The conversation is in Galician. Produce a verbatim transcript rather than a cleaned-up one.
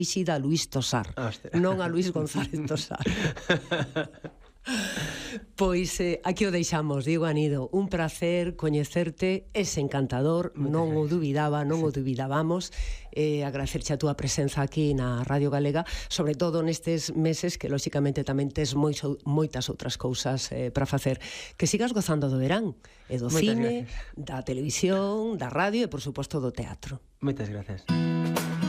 dirixida a Luís Tosar, non a Luís González Tosar. Pois eh, aquí o deixamos, Diego Anido, un placer coñecerte, es encantador, non o dubidaba, non o dubidábamos, eh, agradecerche a túa presenza aquí na Radio Galega, sobre todo nestes meses que lóxicamente tamén tes moi, moitas outras cousas eh, para facer. Que sigas gozando do verán, e do Moitas cine, gracias. da televisión, da radio e por suposto do teatro. Moitas gracias.